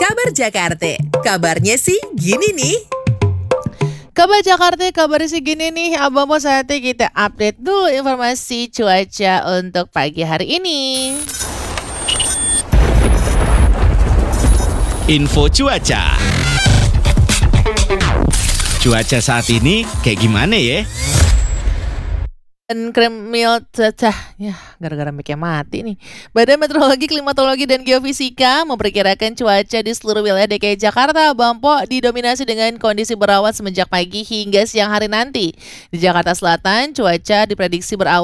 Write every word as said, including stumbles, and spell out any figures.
Kabar Jakarta, kabarnya sih gini nih. Kabar Jakarta, kabarnya sih gini nih, Abang Bos, saatnya kita update dulu informasi cuaca untuk pagi hari ini. Info cuaca. Cuaca saat ini kayak gimana ya? Dan kremil cacah, ya gara-gara mic-nya mati nih. Badan Meteorologi, Klimatologi, dan Geofisika memperkirakan cuaca di seluruh wilayah D K I Jakarta, Bampo, didominasi dengan kondisi berawan semenjak pagi hingga siang hari nanti. Di Jakarta Selatan, cuaca diprediksi berawan